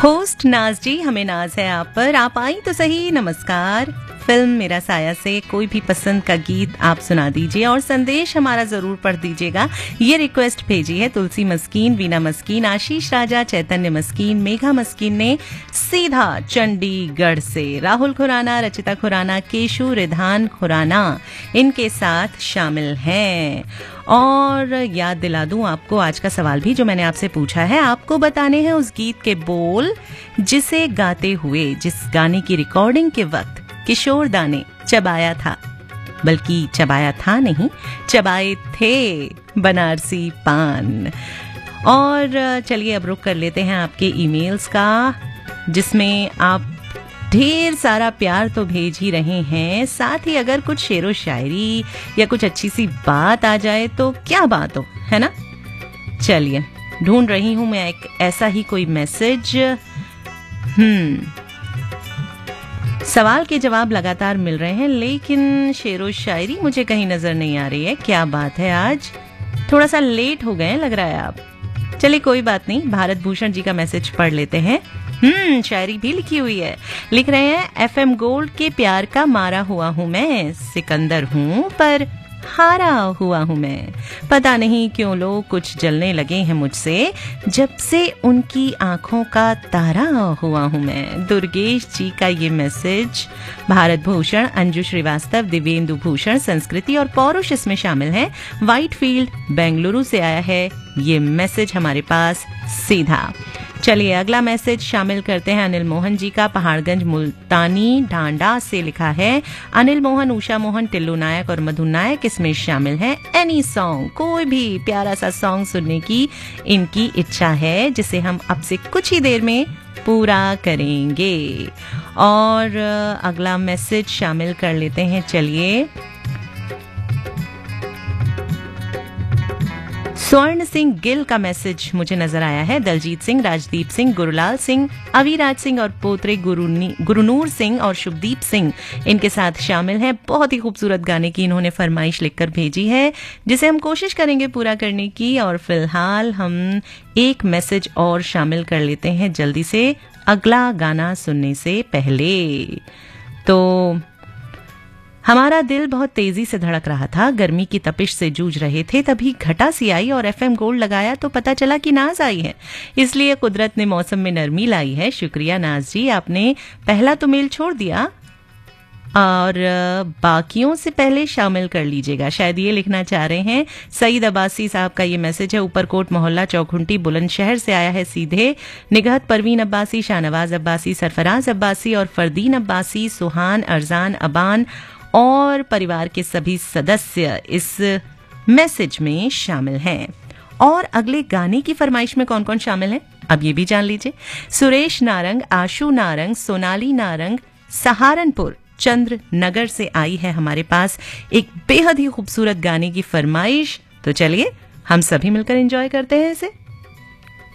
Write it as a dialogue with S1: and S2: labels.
S1: Host नाज जी, हमें नाज है आप पर, आप आई तो सही। नमस्कार। फिल्म मेरा साया से कोई भी पसंद का गीत आप सुना दीजिए और संदेश हमारा जरूर पढ़ दीजिएगा। ये रिक्वेस्ट भेजी है तुलसी मस्कीन, वीना मस्कीन, आशीष राजा, चैतन्य मस्कीन, मेघा मस्कीन ने सीधा चंडीगढ़ से। राहुल खुराना, रचिता खुराना, केशु रिधान खुराना इनके साथ शामिल हैं। और याद दिला दूं आपको आज का सवाल भी जो मैंने आपसे पूछा है, आपको बताने हैं उस गीत के बोल जिसे गाते हुए, जिस गाने की रिकॉर्डिंग के वक्त किशोर दा ने चबाया था, बल्कि चबाया था नहीं, चबाए थे बनारसी पान। और चलिए अब रुक कर लेते हैं आपके ईमेल्स का, जिसमें आप ढेर सारा प्यार तो भेज ही रहे हैं, साथ ही अगर कुछ शेरो शायरी या कुछ अच्छी सी बात आ जाए तो क्या बात हो, है ना। चलिए ढूंढ रही हूं मैं एक ऐसा ही कोई मैसेज। सवाल के जवाब लगातार मिल रहे हैं, लेकिन शेरो शायरी मुझे कहीं नजर नहीं आ रही है। क्या बात है, आज थोड़ा सा लेट हो गए लग रहा है आप। चलिए कोई बात नहीं, भारत भूषण जी का मैसेज पढ़ लेते हैं। शायरी भी लिखी हुई है। लिख रहे हैं, एफएम गोल्ड के प्यार का मारा हुआ हूं मैं, सिकंदर हूं पर हारा हुआ हूं मैं। पता नहीं क्यों लोग कुछ जलने लगे हैं मुझसे, जब से उनकी आंखों का तारा हुआ हूं मैं। दुर्गेश जी का ये मैसेज। भारत भूषण, अंजू श्रीवास्तव, दिव्येंदु भूषण, संस्कृति और पौरुष इसमें शामिल हैं। व्हाइटफील्ड बेंगलुरु से आया है ये मैसेज हमारे पास सीधा। चलिए अगला मैसेज शामिल करते हैं अनिल मोहन जी का। पहाड़गंज मुल्तानी ढांडा से लिखा है। अनिल मोहन, उषा मोहन, टिल्लू नायक और मधु नायक इसमें शामिल हैं। एनी सॉन्ग, कोई भी प्यारा सा सॉन्ग सुनने की इनकी इच्छा है, जिसे हम अब से कुछ ही देर में पूरा करेंगे। और अगला मैसेज शामिल कर लेते हैं। चलिए स्वर्ण सिंह गिल का मैसेज मुझे नजर आया है। दलजीत सिंह, राजदीप सिंह, गुरुलाल सिंह, अविराज सिंह और पोत्रे गुरुनूर सिंह और शुभदीप सिंह इनके साथ शामिल हैं। बहुत ही खूबसूरत गाने की इन्होंने फरमाइश लिखकर भेजी है, जिसे हम कोशिश करेंगे पूरा करने की। और फिलहाल हम एक मैसेज और शामिल कर लेते हैं जल्दी से, अगला गाना सुनने से पहले। तो हमारा दिल बहुत तेजी से धड़क रहा था, गर्मी की तपिश से जूझ रहे थे, तभी घटा सी आई और एफएम गोल्ड लगाया तो पता चला कि नाज आई है। इसलिए कुदरत ने मौसम में नरमी लाई है। शुक्रिया नाज जी, आपने पहला तो मेल छोड़ दिया और बाकियों से पहले शामिल कर लीजिएगा। शायद ये लिखना चाह रहे हैं। सईद अब्बासी साहब का ये मैसेज है। ऊपरकोट मोहल्ला चौखुंटी बुलंदशहर से आया है सीधे। निगहत परवीन अब्बासी, शाहनवाज अब्बासी, सरफराज अब्बासी और फरदीन अब्बासी, सुहान, अरजान, अबान और परिवार के सभी सदस्य इस मैसेज में शामिल हैं। और अगले गाने की फरमाइश में कौन कौन शामिल है अब ये भी जान लीजिए। सुरेश नारंग, आशु नारंग, सोनाली नारंग, सहारनपुर चंद्र नगर से आई है हमारे पास एक बेहद ही खूबसूरत गाने की फरमाइश। तो चलिए हम सभी मिलकर एंजॉय करते हैं इसे।